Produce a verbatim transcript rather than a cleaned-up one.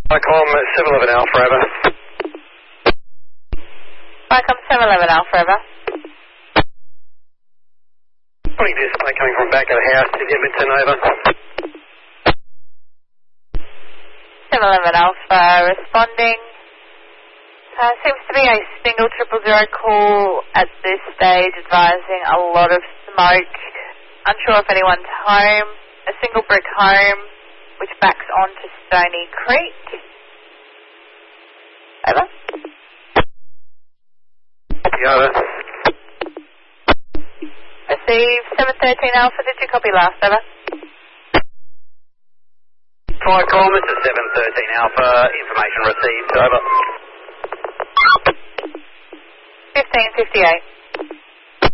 Vicom seven eleven Alpha, over. Vicom seven eleven Alpha, over. Big display coming from back of the house to Edmonton, over. seven eleven Alpha responding. Uh, seems to be a single triple zero call at this stage, advising a lot of smoke. Unsure if anyone's home. A single brick home, which backs onto Stony Creek. Over. Yeah, over. Receive seven thirteen Alpha. Did you copy last? Over. Vicom, this is seven thirteen Alpha. Information received. Over. fifteen fifty-eight.